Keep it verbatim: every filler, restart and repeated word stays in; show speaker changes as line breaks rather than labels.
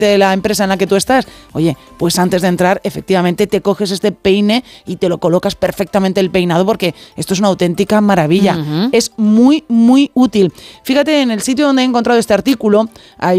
de la empresa en la que tú estás. Oye, pues antes de entrar, efectivamente, te coges este peine y te lo colocas perfectamente el peinado, porque esto es una auténtica maravilla. Uh-huh. Es muy, muy útil. Fíjate, en el sitio donde he encontrado este artículo hay